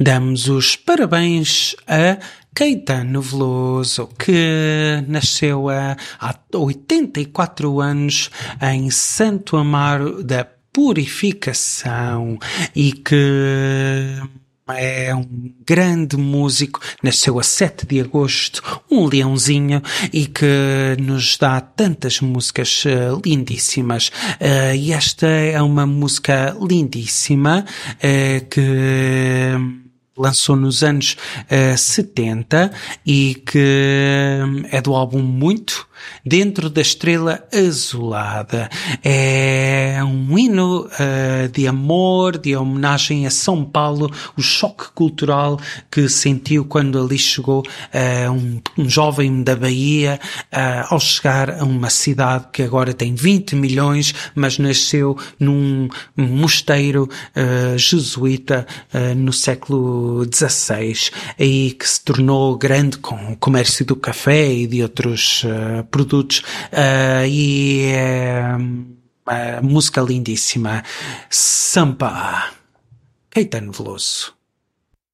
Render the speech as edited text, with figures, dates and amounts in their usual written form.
Damos os parabéns a Caetano Veloso, que nasceu há 84 anos em Santo Amaro da Purificação e que é um grande músico, nasceu a 7 de agosto, um leãozinho, e que nos dá tantas músicas lindíssimas. E esta é uma música lindíssima que lançou nos anos 70 e que é do álbum Muito, Dentro da Estrela Azulada. É um hino de amor, de homenagem a São Paulo, o choque cultural que sentiu quando ali chegou um jovem da Bahia, ao chegar a uma cidade que agora tem 20 milhões, mas nasceu num mosteiro jesuíta no século XVI, e que se tornou grande com o comércio do café e de outros produtos, e é uma música lindíssima. Sampa, Caetano Veloso.